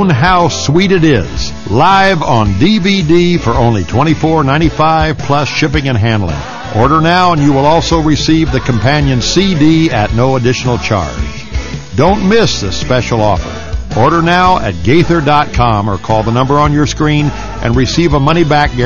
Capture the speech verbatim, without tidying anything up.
own how sweet it is. Live on D V D for only twenty-four ninety-five plus shipping and handling. Order now and you will also receive the companion C D at no additional charge. Don't miss this special offer. Order now at Gaither dot com or call the number on your screen and receive a money-back guarantee.